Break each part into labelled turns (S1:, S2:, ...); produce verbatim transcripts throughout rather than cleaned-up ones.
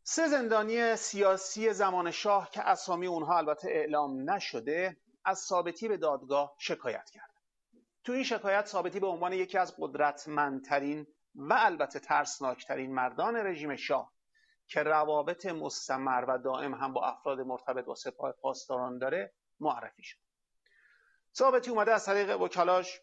S1: سه زندانی سیاسی زمان شاه که اسامی اونها البته اعلام نشده از ثابتی به دادگاه شکایت کرد. تو این شکایت ثابتی به عنوان یکی از قدرتمندترین و البته ترسناکترین مردان رژیم شاه که روابط مستمر و دائم هم با افراد مرتبط با سپاه پاسداران داره معرفی شد. ثابتی اومده از طریق وکلاش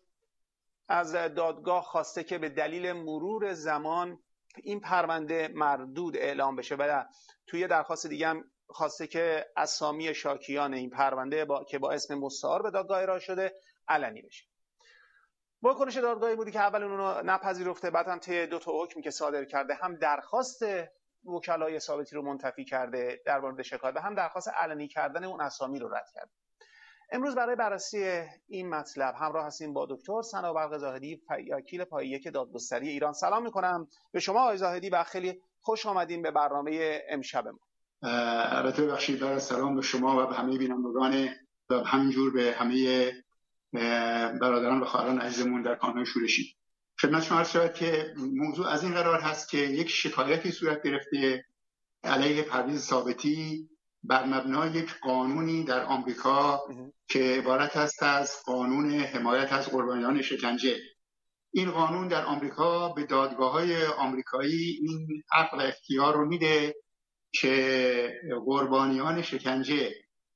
S1: از دادگاه خواسته که به دلیل مرور زمان این پرونده مردود اعلام بشه و توی درخواست دیگه هم خواسته که اسامی شاکیان این پرونده با... که با اسم مستعار به دادگاه ارائه شده علنی بشه. واکنش دادگاهی بودی که اول اونو نپذیرفته، بعد هم طی دو تا حکمی که صادر کرده هم درخواست وکلای ثابتی رو منتفی کرده در مورد شکایت و هم درخواست علنی کردن اون اسامی رو رد کرده. امروز برای بررسی این مطلب همراه هستیم با دکتر ثنا زاهدی، وکیل پای یک دادگستری ایران. سلام میکنم به شما آقای زاهدی و خیلی خوش آمدین به برنامه امشب ما.
S2: البته بخشید برای سلام به شما و به همه بینندگان و همینجور به همه برادران و خواهران عزیزمون در کانال شورشی. خدمت شما عرض شود که موضوع از این قرار هست که یک شکایتی صورت گرفته علیه پرویز ثابتی بر مبنای یک قانونی در آمریکا که عبارت است از قانون حمایت از قربانیان شکنجه. این قانون در آمریکا به دادگاه‌های آمریکایی این حق و اختیار رو میده که قربانیان شکنجه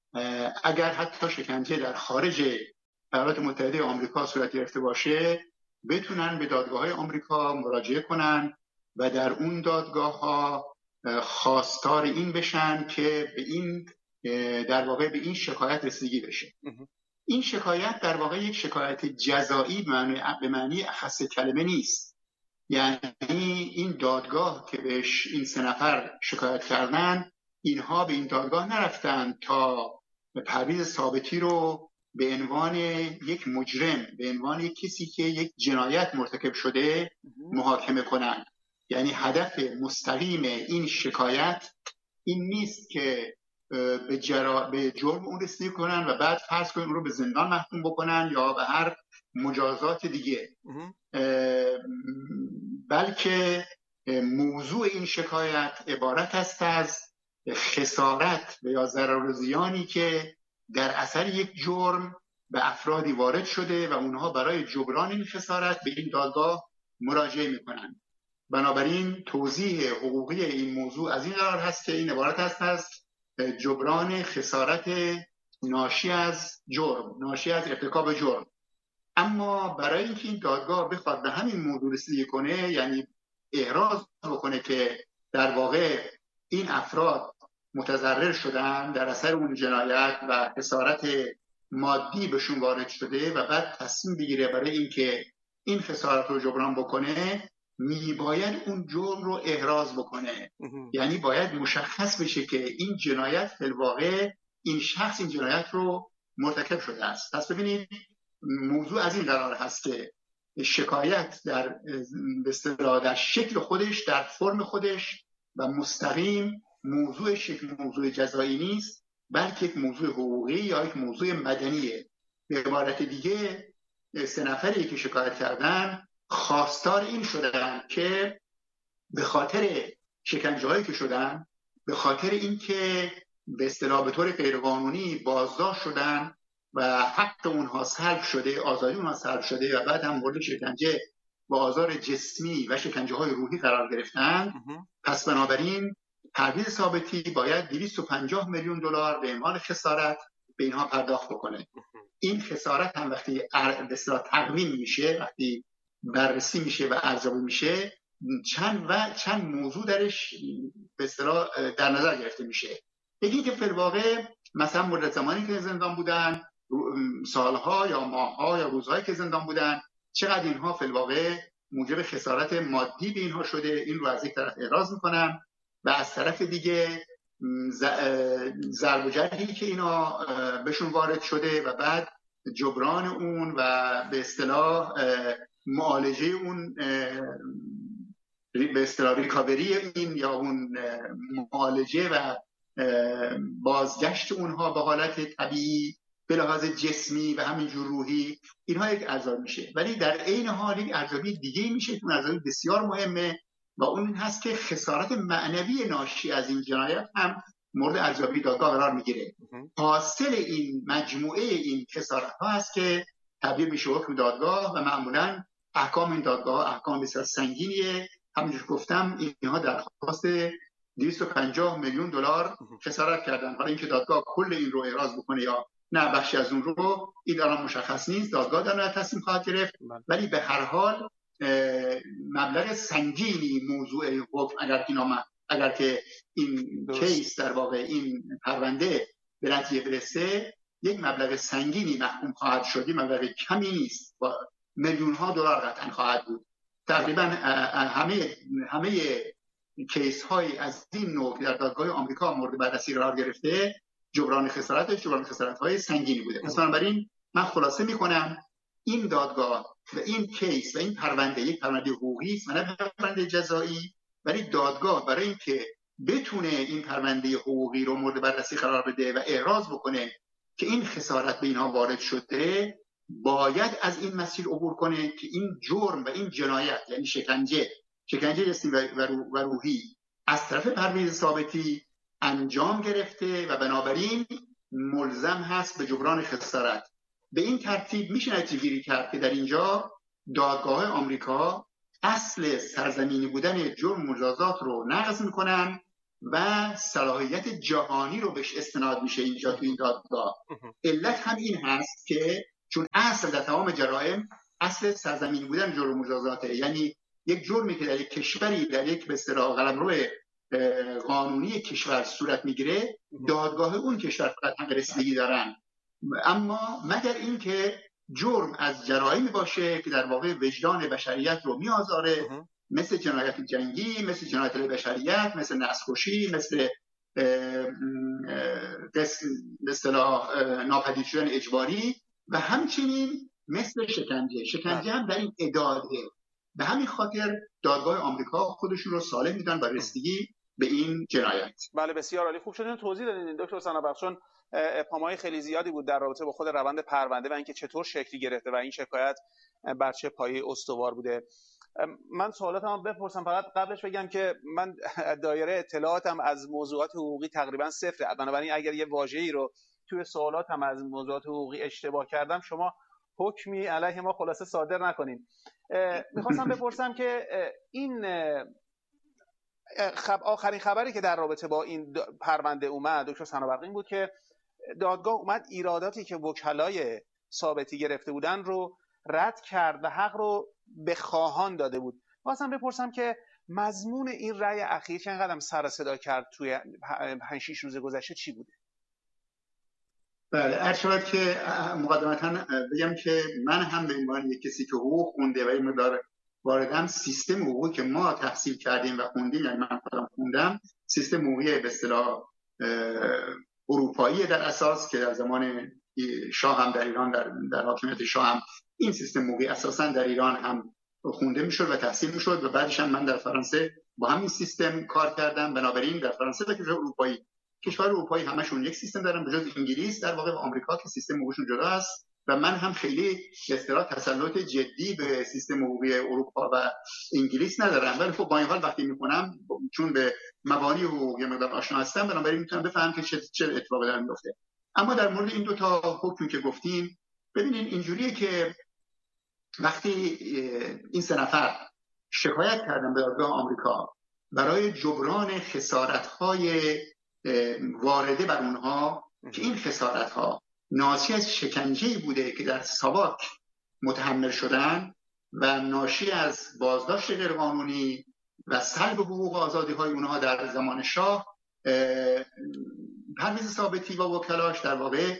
S2: اگر حتی شکنجه در خارج ایالات متحده آمریکا صورت گرفته باشه بتونن به دادگاه‌های آمریکا مراجعه کنن و در اون دادگاه‌ها خواستار این بشن که به این در واقع به این شکایت رسیدگی بشه. این شکایت در واقع یک شکایت جزایی به معنی اخص کلمه نیست. یعنی این دادگاه که بهش این سه نفر شکایت کردن، اینها به این دادگاه نرفتن تا پرویز ثابتی رو به عنوان یک مجرم، به عنوان یک کسی که یک جنایت مرتکب شده محاکمه کنند. یعنی هدف مستقیم این شکایت این نیست که به, جرا... به جرم اون رسیدگی کنن و بعد فرض کنن اون رو به زندان محکوم بکنن یا به هر مجازات دیگه، بلکه موضوع این شکایت عبارت است از خسارت و یا ضرر و زیانی که در اثر یک جرم به افرادی وارد شده و اونها برای جبران این خسارت به این دادگاه مراجعه میکنن. بنابراین توضیح حقوقی این موضوع از این قرار هست که این عبارت است از جبران خسارت ناشی از جرم، ناشی از ارتکاب جرم. اما برای اینکه این دادگاه بخواد به همین موضوع رسیدگی کنه، یعنی احراز بکنه که در واقع این افراد متضرر شدن در اثر اون جنایت و خسارت مادی بهشون وارد شده و بعد تصمیم بگیره برای اینکه این خسارت رو جبران بکنه، میباید اون جرم رو احراز بکنه. یعنی باید مشخص بشه که این جنایت فی الواقع این شخص این جنایت رو مرتکب شده است. پس ببینید موضوع از این قرار هست که شکایت در به اصطلاح در شکل خودش، در فرم خودش و مستقیم موضوعش یک موضوع جزایی نیست، بلکه یک موضوع حقوقی یا یک موضوع مدنیه. به عبارت دیگه سه نفری که شکایت کردن خواستار این شدن که به خاطر شکنجه هایی که شدن، به خاطر اینکه به اصطلاح به طور غیرقانونی بازداشت شدن و حق اونها سلب شده، آزادی اونها سلب شده و بعد هم مورد شکنجه و آزار جسمی و شکنجه های روحی قرار گرفتن، پس بنابراین پرویز ثابتی باید دویست و پنجاه میلیون دلار به عنوان خسارت به اینها پرداخت بکنه. این خسارت هم وقتی به اصطلاح تقویم میشه، وقتی بررسی میشه و ارزیابی میشه، چند و چند موضوع درش به اصطلاح در نظر گرفته میشه. یکی که فی الواقع مثلا مدت زمانی که زندان بودن، سالها یا ماهها یا روزهایی که زندان بودن، چقدر اینها فی الواقع موجب خسارت مادی به اینها شده، این رو از یک طرف احراز میکنن و از طرف دیگه ضرب و جرحی که اینا بهشون وارد شده و بعد جبران اون و به اصطلاح معالجه اون به اصطلاح ریکاوری این یا اون معالجه و بازگشت اونها به حالت طبیعی به لحاظ جسمی و همینجور روحی، اینها یک ارزیابی میشه. ولی در عین حال یک ارزیابی دیگه میشه، اون ارزیابی بسیار مهمه و اون هست که خسارت معنوی ناشی از این جنایت هم مورد ارزیابی دادگاه قرار میگیره. حاصل این مجموعه این خسارت ها هست که تبدیل میشه حکم دادگاه و معمولا احکام این دادگاه احکام بسیار سنگینیه. همونجور گفتم اینها درخواست دویست و پنجاه میلیون دلار خسارت کردن. حالا اینکه دادگاه کل این رو احراز بکنه یا نه بخشی از اون رو، این الان مشخص نیست، دادگاه در نهایت تصمیم خواهد گرفت، ولی به هر حال مبلغ سنگینی موضوع حکم اگر که نامه اگر که این کیس در واقع این پرونده به نتیجه برسه یک مبلغ سنگینی محکوم خواهد شد. مبلغ کمی نیست، میلیون ها دلار قطعا خواهد بود. تقریبا همه همه کیس های از این نوع در دادگاه آمریکا مورد بررسی قرار گرفته جبران خسارتش جبران خسارت های سنگینی بوده. پس بنابراین من خلاصه میکنم این دادگاه و این کیس و این پرونده یک پرونده حقوقی است و نه پرونده جزایی، ولی دادگاه برای اینکه بتونه این پرونده حقوقی رو مورد بررسی قرار بده و احراز بکنه که این خسارت به اینها وارد شده، باید از این مسیر عبور کنه که این جرم و این جنایت یعنی شکنجه شکنجه جسمی و روحی از طرف پرویز ثابتی انجام گرفته و بنابراین ملزم هست به جبران خسارت. به این ترتیب میشه نتیجه گیری کرد که در اینجا دادگاه آمریکا اصل سرزمینی بودن جرم مجازات رو نقض میکنن و صلاحیت جهانی رو بهش استناد میشه اینجا تو این دادگاه. علت هم این هست که چون اصل در تمام جرائم اصل سرزمینی بودن جرم مجازاته، یعنی یک جرمی که در یک کشوری در یک به اصطلاح قلمرو قانونی کشور صورت میگیره، دادگاه اون کشور فقط حق رسیدگی دارن، اما مگر اینکه جرم از جرائمی باشه که در واقع وجدان بشریت رو میآزاره، مثل جنایت جنگی، مثل جنایت بشریت، مثل نسل‌کشی، مثل به اصطلاح ناپدید شدن اجباری و همچنین مثل شکنجه. شکنجه هم در این اعداده. به همین خاطر دادگاه آمریکا خودشون رو صالح میدن برای رسیدگی به این جنایت.
S1: بله بسیار عالی، خوب شد توضیح دادین دکتر ثنابخشون. ابهام‌های خیلی زیادی بود در رابطه با خود روند پرونده و اینکه چطور شکلی گرفته و این شکایت بر چه پایه استوار بوده. من سوالاتم بپرسم، فقط قبلش بگم که من دایره اطلاعاتم از موضوعات حقوقی تقریبا صفره، بنابراین اگر یه واژه‌ای رو توی سوالاتم از موضوعات حقوقی اشتباه کردم شما حکمی علیه ما خلاصه صادر نکنین. میخواستم بپرسم که این خب آخرین خبری که در رابطه با این پرونده اومد دکتر ثنابخش این بود که دادگاه اومد ایراداتی که وکلای ثابتی گرفته بودن رو رد کرد و حق رو به خواهان داده بود. خواستم بپرسم که مضمون این رأی اخیر که اینقدر سر صدا کرد توی پنج شش روز گذشته چی بوده؟
S2: بله، عرض شود که مقدمتاً بگم که من هم به عنوان یک کسی که حقوق خونده و این مقدار واردم سیستم حقوقی که ما تحصیل کردیم و خوندیم، یعنی من خودم خوندم سیستم حقوقی به اصطلاح اروپایی در اساس که در زمان شاه هم در ایران در, در حاکمیت شاه هم این سیستم حقوقی اساساً در ایران هم خونده میشد و تحصیل میشد و بعدش هم من در فرانسه با همین سیستم کار کردم. بنابراین در فرانسه و کشور اروپایی کشور اروپایی همشون یک سیستم دارن، به جز انگلیس در واقع و آمریکا که سیستم حقوقیشون جدا است و من هم خیلی به اصطلاح تسلط جدی به سیستم حقوقی اروپا و انگلیس ندارم، ولی خب با این حال وقتی میکنم چون به مبانی حقوقی مقدار آشنا هستم بنابراین میتونم بفهمم که چه چه اتفاقی داره میفته. اما در مورد این دو تا حکمی که گفتیم، ببینین اینجوریه که وقتی این سه نفر شکایت کردن به دادگاه آمریکا برای جبران خسارت‌های وارده بر اونها که این خسارت‌ها ناشی از شکنجه‌ای بوده که در ساواک متحمل شدن و ناشی از بازداشت غیرقانونی و سلب حقوق و آزادی‌های اونها در زمان شاه، پرویز ثابتی و وکلاش در واقع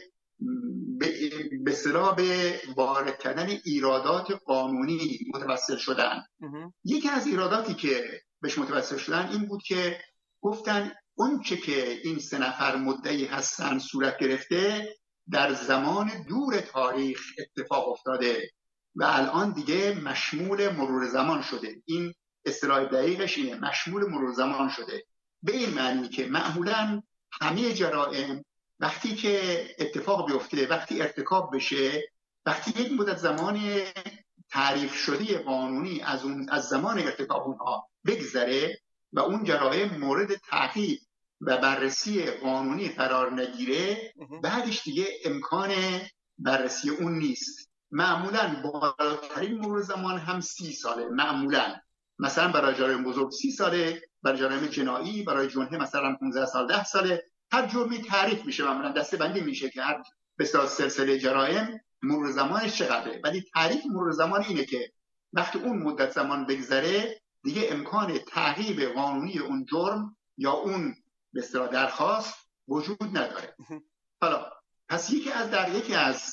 S2: به اصطلاح به وارد کردن ایرادات قانونی متوسل شدن. یکی از ایراداتی که بهش متوسل شدن این بود که گفتن اون چه که این سه نفر مدعی هستن صورت گرفته در زمان دور تاریخ اتفاق افتاده و الان دیگه مشمول مرور زمان شده. این اصطلاح دقیقش اینه، مشمول مرور زمان شده، به این معنی که معمولاً همه جرائم وقتی که اتفاق بیفته، وقتی ارتکاب بشه، وقتی یک مدت زمان تعریف شده قانونی از اون از زمان ارتکاب اونها بگذره و اون جرایم مورد تعقیب و بررسی قانونی قرار نگیره، بعدش دیگه امکان بررسی اون نیست. معمولاً بالاترین مرور زمان هم سی ساله. معمولاً مثلا برای جرایم بزرگ سی ساله، برای جرایم جنایی، برای جنحه مثلا پانزده سال، ده ساله. هر جرمی تعریف میشه، معمولاً دسته بندی میشه که هر به سلسله جرایم مرور زمانش چقدره. ولی تعریف مرور زمان اینه که وقتی اون مدت زمان بگذره دیگه امکان تعقیب قانونی اون جرم یا اون به اصطلاح درخواست وجود نداره. حالا پس یکی از در یکی از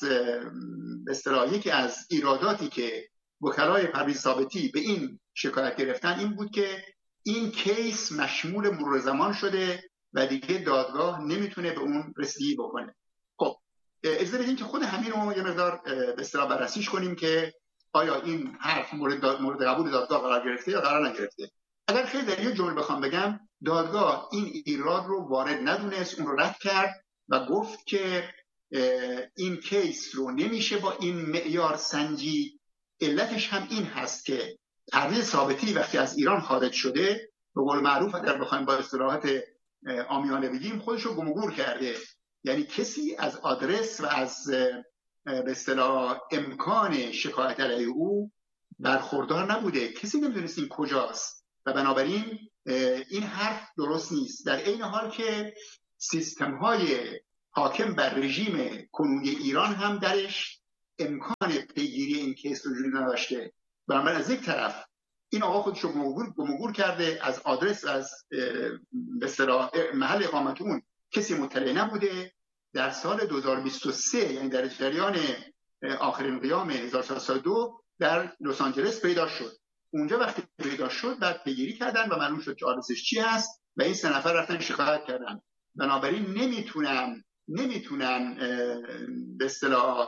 S2: به اصطلاح یکی از ایراداتی که وکلای پرویز ثابتی به این شکایت گرفتن این بود که این کیس مشمول مرور زمان شده و دیگه دادگاه نمیتونه به اون رسیدگی بکنه. خب اجازه بدین که خود همین رو یه مقدار به اصطلاح بررسیش کنیم که آیا این حرف مورد مورد قبول دادگاه قرار گرفته یا قرار نگرفته. اگر خیلی در یه جمله بخوام بگم، دادگاه این ایراد رو وارد ندونست، اون رو رد کرد و گفت که این کیس رو نمیشه با این معیار سنجی. علتش هم این هست که پرویز ثابتی وقتی از ایران خارج شده، به قول معروف اگر بخوایم با اصطلاحات عامیانه بگیم، خودش رو گم و گور کرده. یعنی کسی از آدرس و از به اصطلاح امکان شکایت علیه او برخوردار نبوده. کسی نمیدونست این کجاست و بنابراین این حرف درست نیست. در این حال که سیستم های حاکم بر رژیم کنونی ایران هم درش امکان پیگیری این کیس وجود نداشته. بنابراین از یک طرف این آقا خودش رو گم و گور کرده، از آدرس و از به اصطلاح محل اقامت اون کسی مطلع نبوده. در سال دو هزار و بیست و سه یعنی در جریان آخرین قیام هزار و سیصد و دو در لس آنجلس پیدا شد. اونجا وقتی پیدا شد بعد پیگیری کردن و معلوم شد که آدرسش چی هست و این سه نفر رفتن شکایت کردن. بنابراین نمیتونن نمیتونن به اصطلاح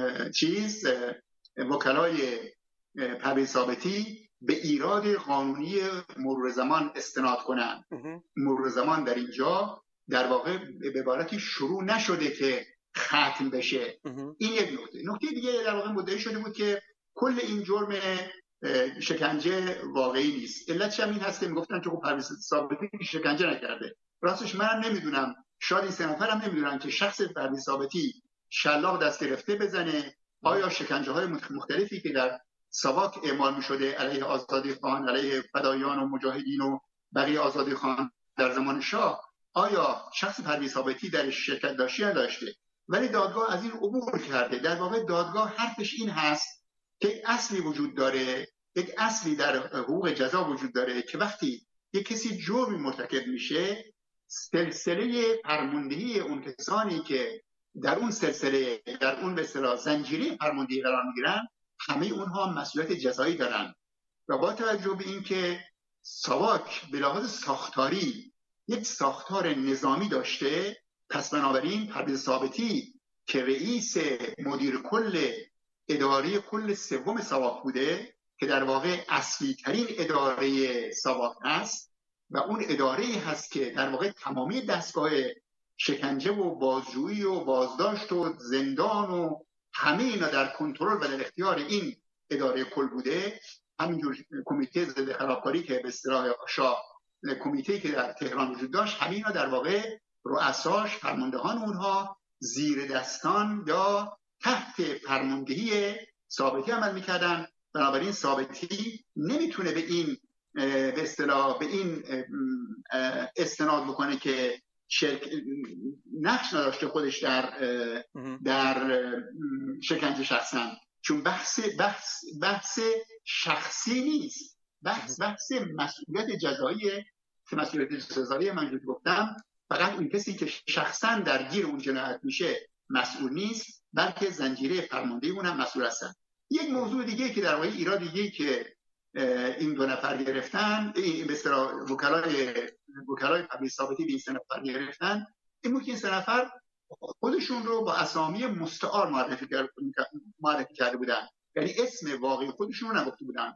S2: چیز وکلای پرویز ثابتی به ایراد قانونی مرور زمان استناد کنن. مرور زمان در اینجا در واقع به عبارتی شروع نشده که ختم بشه. این یک نکته. نکته دیگه در واقع مدعی شده بود که کل این جرم شکنجه واقعی نیست. علتش هم این هست که میگفتن که خب پرویز ثابتی شکنجه نکرده. راستش منم نمیدونم، شاید این سه نفر هم نمیدونن که شخص پرویز ثابتی شلاق دست گرفته بزنه. آیا شکنجه های مختلفی که در ساواک اعمال میشده علیه آزادی خان، علیه فداییان و مجاهدین و بقیه آزادی خان در زمان شاه، آیا شخص پرویز ثابتی در شرکت داشته یا نداشته؟ ولی دادگاه از این عبور کرده. در واقع دادگاه حرفش این هست که اصلی وجود داره، یک اصلی در حقوق جزا وجود داره که وقتی یک کسی جرمی مرتکب میشه، سلسله فرماندهی اون کسانی که در اون سلسله در اون به اصطلاح زنجیره فرماندهی قرار میگیرن، همه اونها مسئولیت جزایی دارن. و با توجه به اینکه ساواک به لحاظ ساختاری یک ساختار نظامی داشته، پس بنابراین پرویز ثابتی که رئیس مدیر کل اداره کل سوم ساواک بوده که در واقع اصلی ترین اداره ساواک هست و اون اداره هست که در واقع تمامی دستگاه شکنجه و بازجویی و بازداشت و زندان و همه اینا در کنترل و در اختیار این اداره کل بوده. همینجور کمیته ضد خرابکاری که به اصطلاح شاه کمیته که در تهران وجود داشت، همه اینا در واقع رؤساش، فرماندهان اونها زیر دستان یا تحت فرماندهی ثابتی عمل میکردن. بنابراین ثابتی نمیتونه به این به اصطلاح به این استناد بکنه که شرک نقش نداشته خودش در در شکنجه شخصا، چون بحث بحث بحث شخصی نیست، بحث بحث مسئولیت جزایی که مسئولیت جزایی من گفتم فقط اون کسی که شخصا درگیر اون جنایت میشه مسئول نیست، بلکه زنجیره فرماندهی اون هم مسئول هستن. یک موضوع دیگه که در واقع ایراد دیگه که این دو نفر گرفتن، این به اصطلاح وکلای وکلای پرویز ثابتی به این سه نفر گرفتن، این بود که این سه نفر خودشون رو با اسامی مستعار معرفی معرفی کرده بودن، یعنی اسم واقعی خودشون رو نگفته بودن.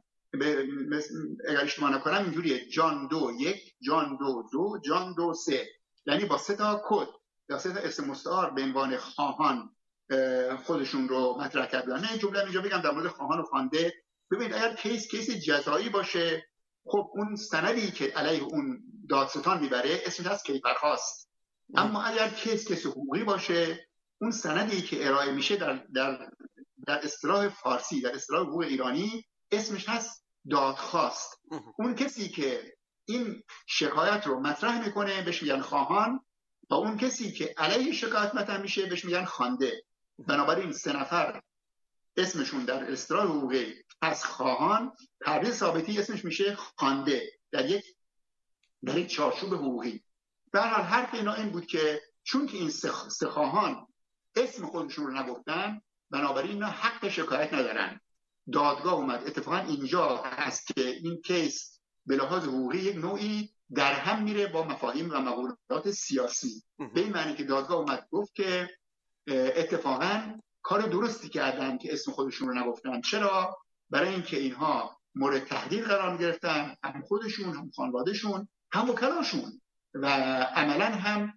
S2: اگر اشتباه نکنم اینجوریه: جان دو یک، جان دو دو، جان دو سه، یعنی با سه تا کد یا سه تا اسم مستعار به عنوان خواهان خودشون رو مطرح کردن. نه جمله اینجا بگم در مورد خواهان و خوانده. ببینید اگر کیس کیس جزایی باشه خب اون سندی که علیه اون دادستان میبره اسمش از کیفرخواست. اما اگر کیس کیس حقوقی باشه، اون سندی که ارائه میشه در در در اصطلاح فارسی، در اصطلاح حقوق ایرانی اسمش هست دادخواست. اون کسی که این شکایت رو مطرح میکنه بهش میگن خواهان، و اون کسی که علیه شکایت مطرح میشه بهش میگن خوانده. بنابراین سه نفر اسمشون در اصطلاح حقوقی از خواهان، پرویز ثابتی اسمش میشه خوانده در یک در یک چارچوب حقوقی. به هر حال حرف اینا این بود که چون که این سه خواهان اسم خودشون رو نگفتن، بنابراین اینا حق شکایت ندارن. دادگاه اومد. اتفاقا اینجا هست که این کیس به لحاظ حقوقی یک نوعی در هم میره با مفاهیم و مقولات سیاسی، به این معنی که دادگاه اومد گفت که اتفاقا کار درستی کردن که اسم خودشون رو نگفتن. چرا؟ برای اینکه اینها مورد تهدید قرار گرفتن، هم خودشون، هم خانوادهشون، هم وکلاشون، و عملا هم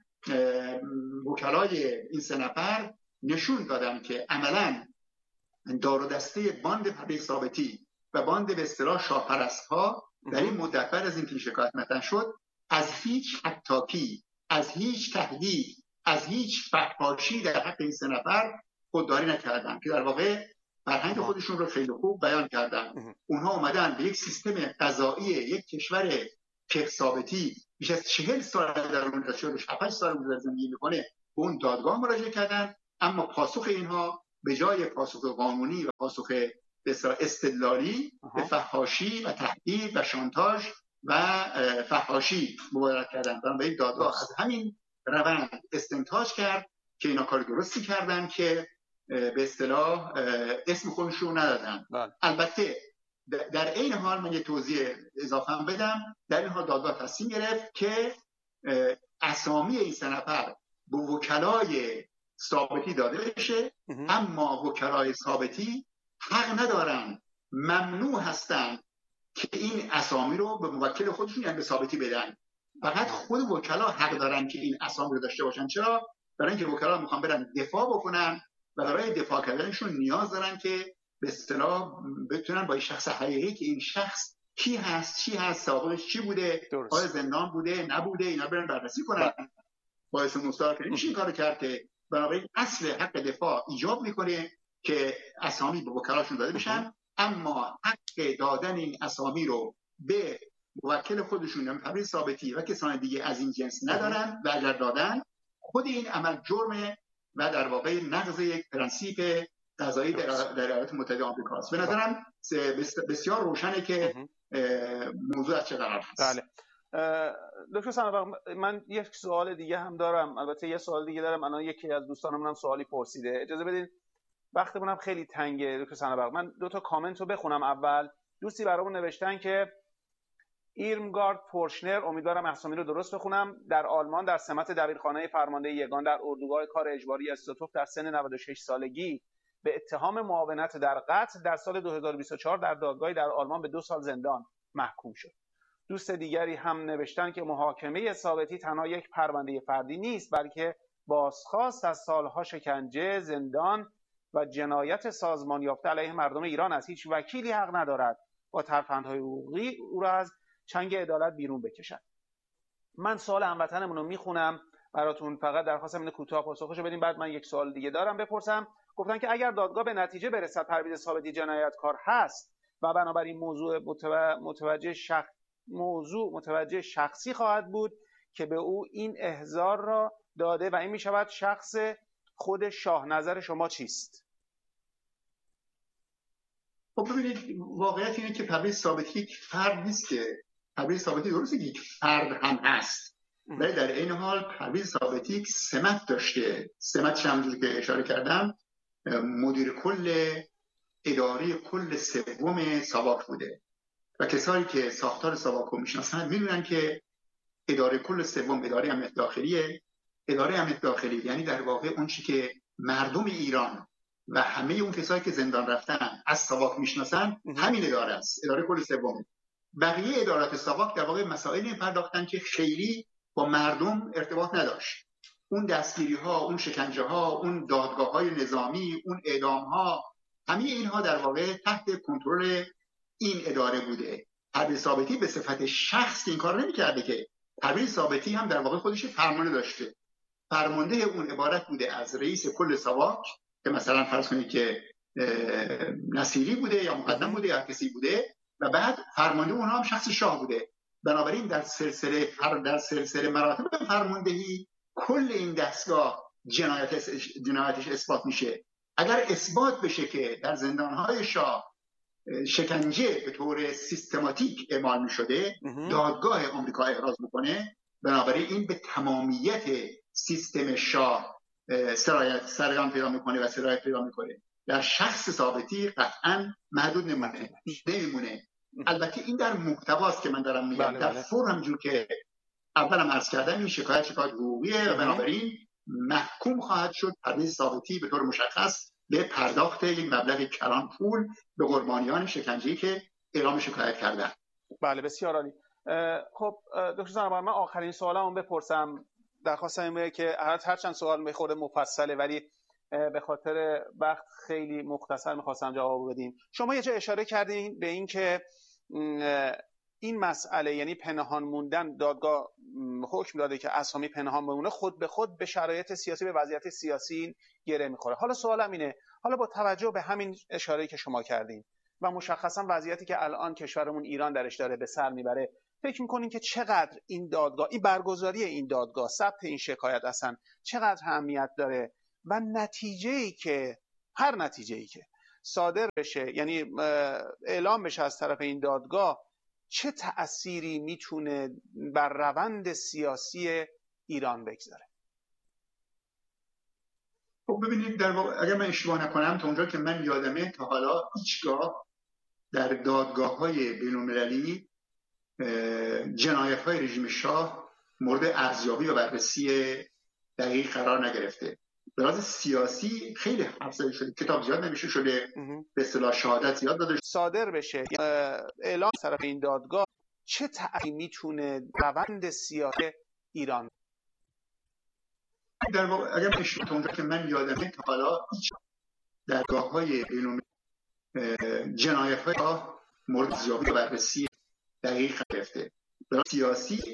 S2: وکلای این سه نفر نشون دادن که عملا دار و دسته باند پرویز ثابتی و باند به اصطلاح شاهپرست‌ها در این مدت بعد از اینکه شکایت مطرح شد، از هیچ حتی، از هیچ تهدید، از هیچ فحاشی در حق این سه نفر خودداری نکردن که در واقع فرهنگ خودشون رو خیلی خوب بیان کردن. اونها اومدن به یک سیستم قضایی یک کشور که ثابتی بیش از چهل سال در اون چهل و هفت سال در زندگی میکنه به اون دادگاه مراجعه کردن، اما پاسخ اینها به جای پاسخ قانونی و پاسخ استدلالی به فحاشی و تهدید و شانتاژ و فحاشی مبادرت کردن. بنابراین دادگاه از همین روند استنتاج کرد که اینا کار درستی کردن که به اصطلاح اسم خودشون ندادن. بله. البته در این حال من یه توضیح اضافه هم بدم. در این حال دادگاه تصمیم گرفت که اسامی این سه نفر به وکلای ثابتی داده بشه، اما وکلای ثابتی حق ندارن، ممنوع هستن که این اسامی رو به موکل خودشون یعنی به ثابتی بدن. فقط خود وکلا حق دارن که این اسامی رو داشته باشن. چرا؟ برای اینکه وکلا میخوان برن دفاع بکنن و برای دفاع کردنشون نیاز دارن که به اصطلاح بتونن با این شخص حقیقی که این شخص کی هست، چی هست، سابقش چی بوده، آیا زندان بوده، نبوده، اینا برن بررسی کنن. باعث مستعار که این کارو کرد که بنابراین اصل حق دفاع ایجاب میکنه که اسامی به وکلاشون داده بشن، اما حق دادن این اسامی رو به موکل خودشون یعنی پرویز ثابتی و کسان دیگه از این جنس ندارن و اگر دادن خود این عمل جرمه و در واقع نقض یک پرنسیپ قضایی در ایالات متحده آمریکا است. به نظرم بسیار روشنه که موضوع از چه قرار هست.
S1: بله. دکتر سنبق، من یک سوال دیگه هم دارم. البته یه سوال دیگه دارم. الان یکی از دوستانمون هم سوالی پرسیده. اجازه بدید، وقتمون هم خیلی تنگه دکتر سنبق. من دو تا کامنت رو بخونم. اول دوستی برامون نوشتن که ایرمگارد پورشنر، امیدوارم اسامی رو درست بخونم، در آلمان در سمت دبیرخانه فرمانده یگان در اردوگاه کار اجباری استوتوف در سن نود و شش سالگی به اتهام معاونت در قتل در سال دو هزار و بیست و چهار در دادگاهی در آلمان به دو سال زندان محکوم شد. دوست دیگری هم نوشتن که محاکمه ثابتی تنها یک پرونده فردی نیست، بلکه بازخواست از سالها شکنجه، زندان و جنایت سازمان یافته علیه مردم ایران است. هیچ وکیلی حق ندارد با ترفندهای حقوقی او را از چنگ عدالت بیرون بکشد. من سوال هموطنمون رو میخونم براتون، فقط درخواستم اینه کوتاه پاسخشو بدیم، بعد من یک سوال دیگه دارم بپرسم. گفتن که اگر دادگاه به نتیجه برسد پرویز ثابتی جنایتکار هست و بنابراین موضوع متوجه شخص موضوع متوجه شخصی خواهد بود که به او این احضار را داده و این می شود شخص خود شاه. نظر شما چیست؟
S2: خب ببینید، واقعیت اینه که پرویز ثابتی یک فرد نیست. که پرویز ثابتی درسته که یک فرد هم هست، ولی در این حال پرویز ثابتی یک سمت داشته. سمتش همونجوری که اشاره کردم مدیر کل اداره کل سوم ساواک بوده و کسانی که ساختار ساواک رو میشناسن میدونن که اداره کل سوم اداره امنیت داخلیه. اداره امنیت داخلی یعنی در واقع اون چی که مردم ایران و همه اون کسایی که زندان رفتن از ساواک میشناسن همین اداره است، اداره کل سوم. بقیه ادارات ساواک در واقع مسائلی پرداختن که خیلی با مردم ارتباط نداشت. اون دستگیری ها، اون شکنجه ها، اون دادگاه های نظامی، اون اعدام ها، همه اینها در واقع تحت کنترل این اداره بوده. پرویز ثابتی به صفت شخص این کار نمی‌کرده که پرویز ثابتی هم در واقع خودش فرمانده داشته. فرمانده اون عبارت بوده از رئیس کل ساواک که مثلا فرض کنید که نصیری بوده یا مقدم بوده یا کسی بوده و بعد فرمانده اونها هم شخص شاه بوده. بنابراین در سلسله در سلسله مراتب فرماندهی کل این دستگاه جنایت جنایتش اثبات میشه. اگر اثبات بشه که در زندانهای شاه شکنجه به طور سیستماتیک اعمال میشده، دادگاه آمریکا احراز میکنه. بنابراین این به تمامیت سیستم شاه سرایت سرایان پیدا میکنه و سرایت پیدا میکنه. در شخص ثابتی قطعا محدود نمونه نمیمونه. البته این در محتواست که من دارم میگم. بله در بله. فرم همونجور که اولم عرض کردم این شکایت شکایت حقوقیه و بنابراین محکوم خواهد شد پرویز ثابتی به طور مشخص به پرداخت یک مبلغ کلان پول به قربانیان شکنجه‌ای که اعلام شکایت کردن.
S1: بله بسیار عالی. خب دکتر زنبار، من آخرین سوالمو بپرسم. درخواستم اینه که هر چند سوال میخوره مفصله ولی به خاطر وقت خیلی مختصر میخواستم جواب بدیم. شما یه جا اشاره کردین به این که این مسئله یعنی پنهان موندن، دادگاه حکم داده که اسامی پنهان بمونه خود به خود به شرایط سیاسی، به وضعیت سیاسی گره میخوره. حالا سوالم اینه، حالا با توجه به همین اشاره‌ای که شما کردین و مشخصا وضعیتی که الان کشورمون ایران درش داره به سر میبره، فکر میکنین که چقدر این دادگاه، این برگزاری این دادگاه، ثبت این شکایت اصلا چقدر اهمیت داره و نتیجه‌ای که هر نتیجه‌ای که صادر بشه، یعنی اعلام بشه از طرف این دادگاه، چه تأثیری میتونه بر روند سیاسی ایران بگذاره؟
S2: خب ببینید، در واقع اگر من اشتباه نکنم تا اونجا که من یادمه تا حالا هیچگاه در دادگاه‌های بین‌المللی جنایت‌های رژیم شاه مورد ارزیابی و بررسی دقیق قرار نگرفته. به لحاظ سیاسی خیلی حرف زده شده، کتاب زیاد نوشته شده، به اصطلاح شهادت زیاد داده شده.
S1: صادر بشه اعلام طرف این دادگاه، چه تأثیری میتونه روند سیاسی ایران؟
S2: در واقع اگر بشه تا اونجا که من یادمه تا حالا هیچ دادگاه‌های بین‌المللی جنایت‌های مورد ارزیابی و بررسی دقیق گرفته. به لحاظ سیاسی